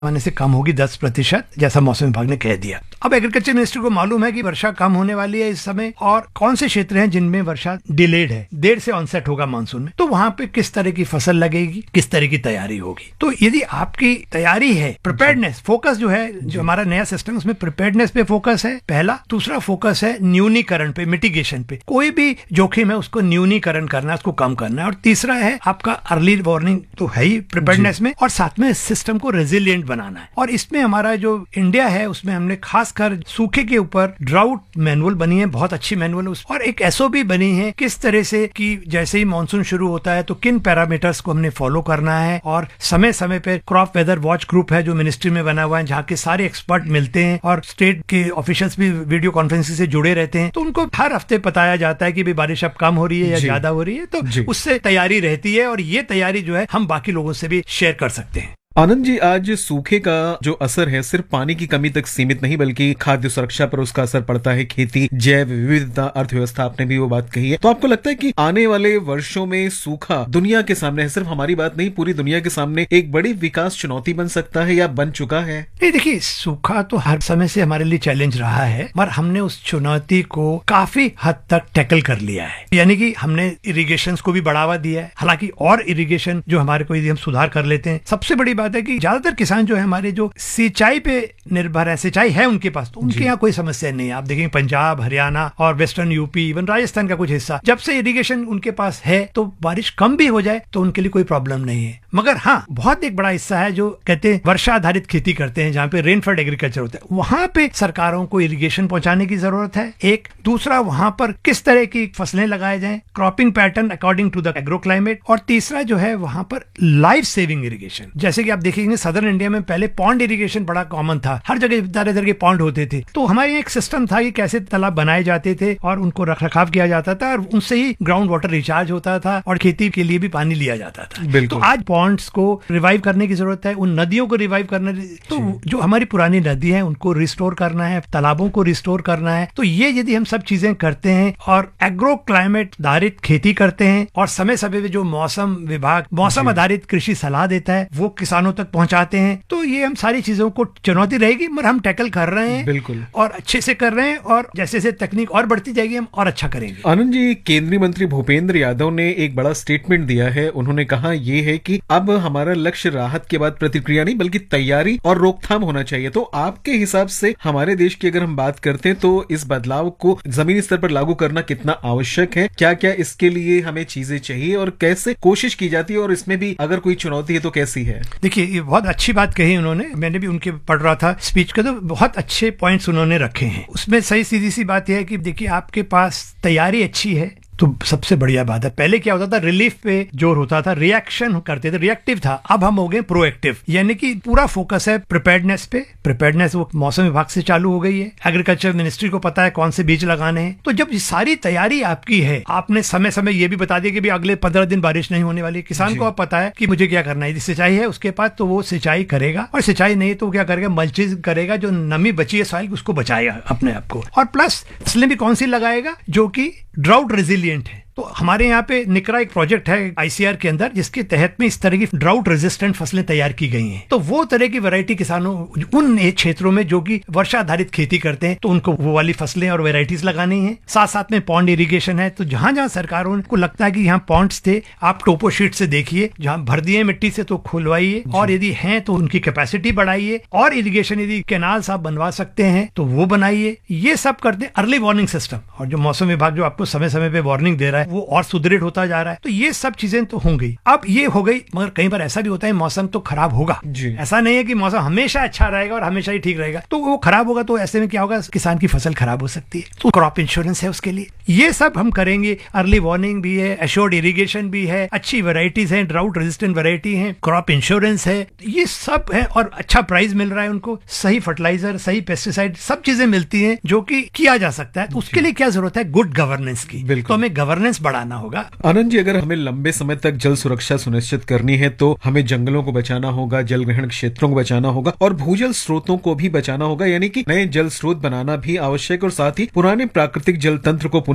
आने से कम होगी 10%, जैसा मौसम विभाग ने कह दिया। अब एग्रीकल्चर मिनिस्ट्री को मालूम है कि वर्षा कम होने वाली है इस समय, और कौन से क्षेत्र हैं जिनमें वर्षा डिलेड है, देर से ऑनसेट होगा मानसून में, तो वहां पे किस तरह की फसल लगेगी, किस तरह की तैयारी होगी। तो यदि आपकी तैयारी है, प्रिपेयर्डनेस, फोकस जो है, जो हमारा नया सिस्टम उसमें प्रिपेयर्डनेस पे फोकस है पहला। दूसरा फोकस है न्यूनीकरण पे, मिटिगेशन पे, कोई भी जोखिम है उसको न्यूनीकरण करना है, उसको कम करना है। और तीसरा है आपका अर्ली वार्निंग तो है ही प्रिपेयर्डनेस में, और साथ में सिस्टम को रेजिलिएंट बनाना है। और इसमें हमारा जो इंडिया है उसमें हमने खासकर सूखे के ऊपर ड्राउट मैनुअल बनी है, बहुत अच्छी मैनुअल, और एक एसओपी बनी है किस तरह से कि जैसे ही मानसून शुरू होता है तो किन पैरामीटर्स को हमने फॉलो करना है। और समय समय पे क्रॉप वेदर वॉच ग्रुप है जो मिनिस्ट्री में बना हुआ है, जहाँ के सारे एक्सपर्ट मिलते हैं और स्टेट के ऑफिशियल्स भी वीडियो कॉन्फ्रेंसिंग से जुड़े रहते हैं, तो उनको हर हफ्ते बताया जाता है कि भाई बारिश अब कम हो रही है या ज्यादा हो रही है, तो उससे तैयारी रहती है। और ये तैयारी जो है हम बाकी लोगों से भी शेयर कर सकते हैं। आनंद जी, आज सूखे का जो असर है सिर्फ पानी की कमी तक सीमित नहीं बल्कि खाद्य सुरक्षा पर उसका असर पड़ता है, खेती, जैव विविधता, अर्थव्यवस्था, आपने भी वो बात कही है। तो आपको लगता है कि आने वाले वर्षों में सूखा दुनिया के सामने है, सिर्फ हमारी बात नहीं पूरी दुनिया के सामने एक बड़ी विकास चुनौती बन सकता है या बन चुका है? नहीं, देखिए, सूखा तो हर समय से हमारे लिए चैलेंज रहा है, मगर हमने उस चुनौती को काफी हद तक टैकल कर लिया है। यानी कि हमने इरिगेशन को भी बढ़ावा दिया है। हालांकि और इरिगेशन जो हमारे को यदि हम सुधार कर लेते हैं, सबसे बड़ी बात है कि ज्यादातर किसान जो है हमारे जो सिंचाई पे निर्भर है, सिंचाई है उनके पास, तो उनके यहाँ कोई समस्या नहीं है। आप देखेंगे पंजाब, हरियाणा और वेस्टर्न यूपी, इवन राजस्थान का कुछ हिस्सा, जब से इरिगेशन उनके पास है तो बारिश कम भी हो जाए तो उनके लिए कोई प्रॉब्लम नहीं है। मगर हाँ, बहुत एक बड़ा हिस्सा है जो कहते हैं वर्षा आधारित खेती करते हैं, जहाँ पे रेनफेड एग्रीकल्चर होता है, वहां पे सरकारों को इरिगेशन पहुंचाने की जरूरत है। एक दूसरा, वहां पर किस तरह की फसलें लगाए जाएं, cropping pattern according to the agro climate. और तीसरा जो है वहां पर लाइफ सेविंग इरिगेशन, जैसे कि आप देखेंगे सदर्न इंडिया में पहले पॉन्ड इरिगेशन बड़ा कॉमन था, हर जगह तरह तरह के पॉन्ड होते थे, तो हमारे एक सिस्टम था कि कैसे तालाब बनाए जाते थे और उनको रख रखाव किया जाता था, और उनसे ही ग्राउंड वाटर रिचार्ज होता था और खेती के लिए भी पानी लिया जाता था। तो आज पॉन्ड्स को रिवाइव करने की जरूरत है, उन नदियों को रिवाइव करना, तो जो हमारी पुरानी नदी है उनको रिस्टोर करना है, तालाबों को रिस्टोर करना है। तो ये यदि हम सब चीजें करते हैं और एग्रो क्लाइमेट आधारित खेती करते हैं और समय समय पे जो मौसम विभाग मौसम आधारित कृषि सलाह देता है वो किसानों तक पहुंचाते हैं, तो ये हम सारी चीजों को चुनौती रहेगी मगर हम टैकल कर रहे हैं, बिल्कुल, और अच्छे से कर रहे हैं, और जैसे जैसे तकनीक और बढ़ती जाएगी हम और अच्छा करेंगे। आनंद जी, केंद्रीय मंत्री भूपेंद्र यादव ने एक बड़ा स्टेटमेंट दिया है। उन्होंने कहा ये है कि अब हमारा लक्ष्य राहत के बाद प्रतिक्रिया नहीं बल्कि तैयारी और रोकथाम होना चाहिए। तो आपके हिसाब से हमारे देश की अगर हम बात करते हैं तो इस बदलाव को जमीनी स्तर पर लागू करना कितना आवश्यक है, क्या क्या इसके लिए हमें चीजें चाहिए और कैसे कोशिश की जाती है, और इसमें भी अगर कोई चुनौती है तो कैसी है? देखिए, ये बहुत अच्छी बात कही उन्होंने, मैंने भी उनके पढ़ रहा था स्पीच का, तो बहुत अच्छे पॉइंट्स उन्होंने रखे हैं। उसमें सही सीधी सी बात यह है कि देखिए, आपके पास तैयारी अच्छी है तो सबसे बढ़िया बात है। पहले क्या होता था, रिलीफ पे जोर होता था, रिएक्शन करते थे, रिएक्टिव था। अब हम हो गए प्रोएक्टिव, यानी कि पूरा फोकस है प्रिपेयर्डनेस पे। प्रिपेयर्डनेस वो मौसम विभाग से चालू हो गई है, एग्रीकल्चर मिनिस्ट्री को पता है कौन से बीज लगाने हैं। तो जब ये सारी तैयारी आपकी है, आपने समय समय ये भी बता दिया कि भी अगले 15 दिन बारिश नहीं होने वाली, किसान को अब पता है कि मुझे क्या करना है। यदि सिंचाई है उसके पास तो वो सिंचाई करेगा, और सिंचाई नहीं तो क्या करेगा, मल्चिंग करेगा, जो नमी बची है सॉइल उसको बचाएगा अपने आप को। और प्लस फसलें भी कौन सी लगाएगा जो कि ड्राउट रेजिलिएंट है। तो हमारे यहाँ पे निकरा एक प्रोजेक्ट है आईसीआर के अंदर, जिसके तहत में इस तरह की ड्राउट रेजिस्टेंट फसलें तैयार की गई हैं। तो वो तरह की वैरायटी किसानों उन क्षेत्रों में जो कि वर्षा आधारित खेती करते हैं, तो उनको वो वाली फसलें और वैरायटीज लगानी है। साथ साथ में पॉन्ड इरिगेशन है, तो जहां जहां सरकारों को लगता है कि यहाँ पॉन्ड्स थे, आप टोपो शीट से देखिए, जहां भर दिए मिट्टी से तो खुलवाइए, और यदि हैं तो उनकी कैपेसिटी बढ़ाइए, और इरिगेशन यदि कैनाल्स आप बनवा सकते हैं तो वो बनाइए। ये सब करते हैं। अर्ली वार्निंग सिस्टम, और जो मौसम विभाग जो आपको समय समय पे वार्निंग दे रहा है वो और सुदृढ़ होता जा रहा है। तो ये सब चीजें तो होंगी। अब ये हो गई, मगर कई बार ऐसा भी होता है मौसम तो खराब होगा। ऐसा नहीं है कि मौसम हमेशा अच्छा रहेगा और हमेशा ही ठीक रहेगा, तो वो खराब होगा। तो ऐसे में क्या होगा, किसान की फसल खराब हो सकती है। तो क्रॉप इंश्योरेंस है उसके लिए, ये सब हम करेंगे। अर्ली वार्निंग भी है, एश्योर्ड इरिगेशन भी है, अच्छी वेराइटीज है, ड्राउट रेजिस्टेंट वेराइटी है, क्रॉप इंश्योरेंस है, ये सब है, और अच्छा प्राइस मिल रहा है उनको, सही फर्टिलाइजर, सही पेस्टिसाइड, सब चीजें मिलती हैं जो कि किया जा सकता है। तो उसके लिए क्या जरूरत है, गुड गवर्नेंस की। तो हमें गवर्नेंस बढ़ाना होगा। आनंद जी, अगर हमें लंबे समय तक जल सुरक्षा सुनिश्चित करनी है तो हमें जंगलों को बचाना होगा, जल ग्रहण क्षेत्रों को बचाना होगा, और भूजल स्रोतों को भी बचाना होगा, यानी कि नए जल स्रोत बनाना भी आवश्यक, और साथ ही पुराने प्राकृतिक जल तंत्र को पुनः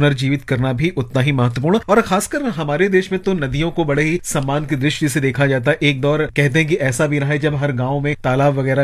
पुनर्जीवित करना भी उतना ही महत्वपूर्ण। और खासकर हमारे देश में तो नदियों को बड़े ही सम्मान की दृष्टि से देखा जाता है। एक दौर कहते हैं कि ऐसा भी रहा है जब हर गांव में तालाब वगैरह